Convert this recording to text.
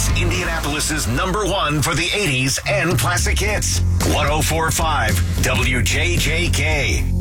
It's Indianapolis's #1 for the 80s and classic hits. 104.5 WJJK.